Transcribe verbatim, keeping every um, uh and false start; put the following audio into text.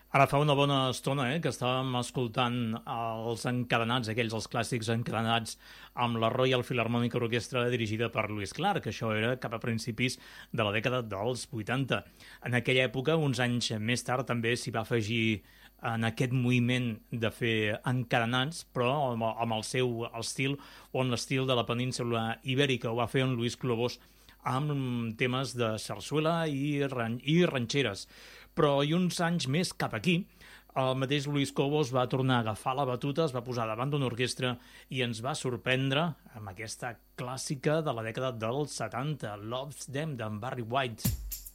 Ara fa una bona estona eh, que estàvem escoltant els encadenats, aquells, els clàssics encadenats amb la Royal Philharmonic Orchestra dirigida per Louis Clark. Això era cap a principis de la dècada dels vuitanta. En aquella època, uns anys més tard, també s'hi va afegir en aquest moviment de fer encadenats, però amb, amb el seu estil o amb l'estil de la península ibèrica. Ho va fer en Luis Clobos amb temes de sarsuela i, ran i ranxeres. Però i uns anys més cap aquí, el mateix Luis Cobos va tornar a agafar la batuta, es va posar davant d'una orquestra i ens va sorprendre amb aquesta clàssica de la dècada dels setanta, Love's Them, d'en Barry White.